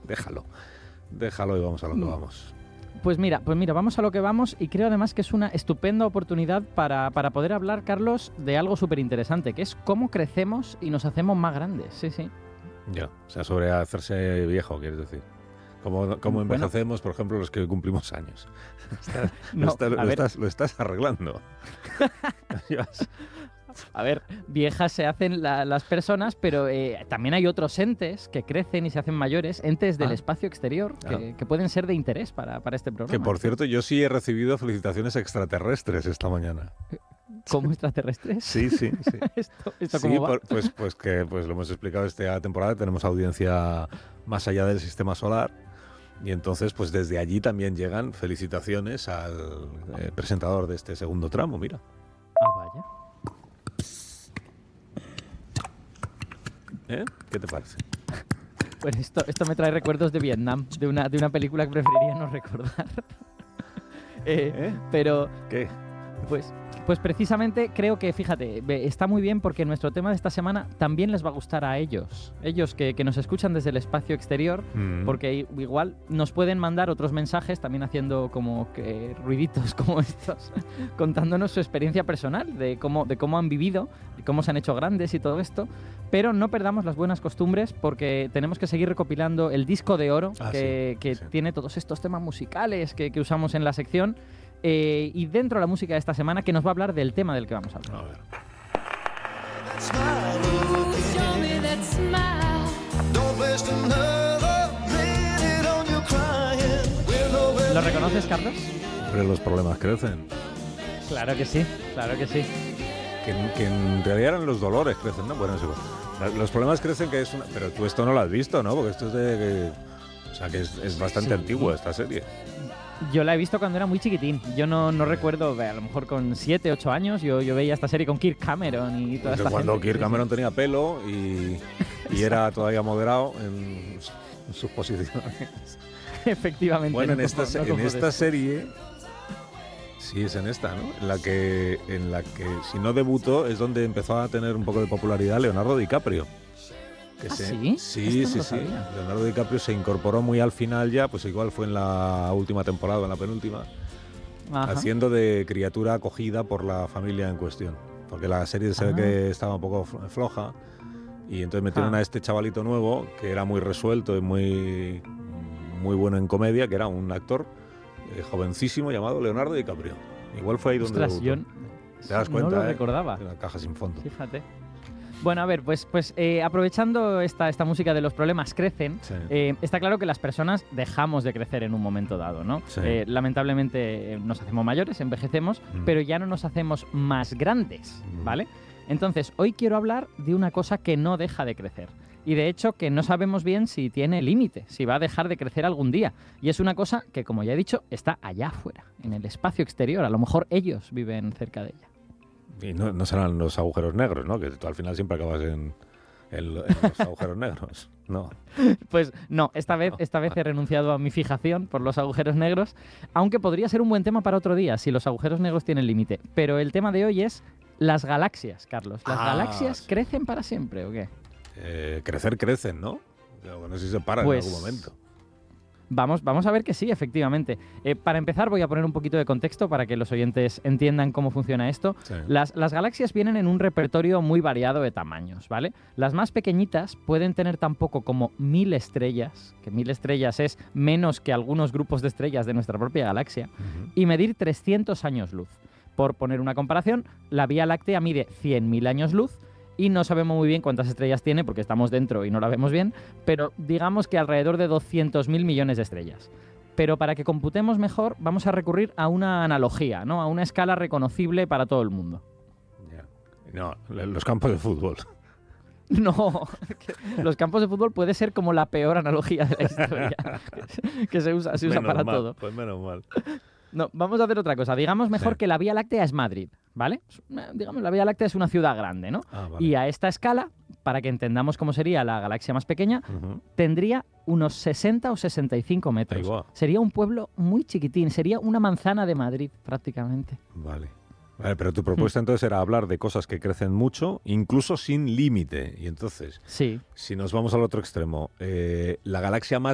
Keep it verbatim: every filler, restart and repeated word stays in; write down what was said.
déjalo. Déjalo y vamos a lo que vamos. Pues mira, pues mira, vamos a lo que vamos y creo además que es una estupenda oportunidad para, para poder hablar, Carlos, de algo súper interesante, que es cómo crecemos y nos hacemos más grandes. Sí, sí. Ya, o sea, sobre hacerse viejo, quieres decir. Cómo, cómo envejecemos, bueno, por ejemplo, los que cumplimos años. Está, no, lo, está, lo, estás, lo estás arreglando. A ver, viejas se hacen la, las personas, pero eh, también hay otros entes que crecen y se hacen mayores, entes del ah. espacio exterior, que, ah. que pueden ser de interés para, para este programa. Que, por cierto, yo sí he recibido felicitaciones extraterrestres esta mañana. ¿Cómo extraterrestres? Sí, sí, sí. ¿Esto, esto sí, cómo va? Por, pues, pues que pues lo hemos explicado esta temporada, tenemos audiencia más allá del sistema solar. Y entonces, pues desde allí también llegan felicitaciones al eh, presentador de este segundo tramo, mira. Ah, vaya. ¿Eh? ¿Qué te parece? Pues esto, esto me trae recuerdos de Vietnam, de una, de una película que preferiría no recordar. eh, ¿Eh? Pero... ¿Qué? Pues, pues precisamente creo que, fíjate, está muy bien porque nuestro tema de esta semana también les va a gustar a ellos. Ellos que, que nos escuchan desde el espacio exterior, mm. porque igual nos pueden mandar otros mensajes también haciendo como que ruiditos como estos, contándonos su experiencia personal de cómo, de cómo han vivido, de cómo se han hecho grandes y todo esto. Pero no perdamos las buenas costumbres porque tenemos que seguir recopilando el disco de oro ah, que, sí, que sí. tiene todos estos temas musicales que, que usamos en la sección. Eh, y dentro de la música de esta semana que nos va a hablar del tema del que vamos a hablar. A ver. ¿Lo reconoces, Carlos? Pero los problemas crecen. Claro que sí, claro que sí. Que, que en realidad eran los dolores crecen, ¿no? Bueno, es igual. Los problemas crecen que es una... Pero tú esto no lo has visto, ¿no? Porque esto es de... Que... O sea, que es, es bastante sí. antiguo esta serie. Yo la he visto cuando era muy chiquitín. Yo no, no recuerdo, a lo mejor con siete, ocho años, yo, yo veía esta serie con Kirk Cameron y toda Desde esta cuando gente. Kirk Cameron tenía pelo y, y era todavía moderado en, en sus posiciones. Efectivamente. Bueno, no en esta, como, no en esta serie, sí es en esta, ¿no? En la que, en la que si no debutó es donde empezó a tener un poco de popularidad Leonardo DiCaprio. Que ¿Ah, se, sí? Sí, sí, sí. Leonardo DiCaprio se incorporó muy al final ya, pues igual fue en la última temporada, en la penúltima, Ajá. haciendo de criatura acogida por la familia en cuestión. Porque la serie se ve que estaba un poco floja y entonces metieron ah. a este chavalito nuevo que era muy resuelto y muy, muy bueno en comedia, que era un actor eh, jovencísimo llamado Leonardo DiCaprio. Igual fue ahí donde Ostras, debutó. Yo ¿Te das cuenta? No lo eh? recordaba. Una caja sin fondo. Fíjate. Bueno, a ver, pues, pues eh, aprovechando esta, esta música de los problemas crecen, sí. eh, está claro que las personas dejamos de crecer en un momento dado, ¿no? Sí. Eh, lamentablemente eh, nos hacemos mayores, envejecemos, mm. pero ya no nos hacemos más grandes, mm. ¿vale? Entonces, hoy quiero hablar de una cosa que no deja de crecer. Y de hecho que no sabemos bien si tiene límite, si va a dejar de crecer algún día. Y es una cosa que, como ya he dicho, está allá afuera, en el espacio exterior. A lo mejor ellos viven cerca de ella. Y no, no serán los agujeros negros, ¿no? Que tú al final siempre acabas en, en, en los agujeros negros, ¿no? Pues no, esta vez, esta vez he renunciado a mi fijación por los agujeros negros, aunque podría ser un buen tema para otro día, si los agujeros negros tienen límite. Pero el tema de hoy es las galaxias, Carlos. ¿Las ah, galaxias sí. crecen para siempre o qué? Eh, crecer crecen, ¿no? Pero no sé si se paran pues... en algún momento. Vamos, vamos a ver que sí, efectivamente. Eh, para empezar voy a poner un poquito de contexto para que los oyentes entiendan cómo funciona esto. Sí. Las, las galaxias vienen en un repertorio muy variado de tamaños, ¿vale? Las más pequeñitas pueden tener tan poco como mil estrellas, que mil estrellas es menos que algunos grupos de estrellas de nuestra propia galaxia, uh-huh. y medir trescientos años luz. Por poner una comparación, la Vía Láctea mide cien mil años luz, y no sabemos muy bien cuántas estrellas tiene porque estamos dentro y no la vemos bien, pero digamos que alrededor de doscientos mil millones de estrellas. Pero para que computemos mejor vamos a recurrir a una analogía, ¿no? A una escala reconocible para todo el mundo. Yeah. No, los campos de fútbol. No, los campos de fútbol puede ser como la peor analogía de la historia, que se usa, se usa para mal, todo. Pues menos mal. No, vamos a hacer otra cosa. Digamos mejor sí. que la Vía Láctea es Madrid, ¿vale? Digamos, la Vía Láctea es una ciudad grande, ¿no? Ah, vale. Y a esta escala, para que entendamos cómo sería la galaxia más pequeña, uh-huh. tendría unos sesenta o sesenta y cinco metros. Sería un pueblo muy chiquitín, sería una manzana de Madrid, prácticamente. Vale. Vale, pero tu propuesta mm. entonces era hablar de cosas que crecen mucho, incluso sin límite. Y entonces, sí. si nos vamos al otro extremo, eh, la galaxia más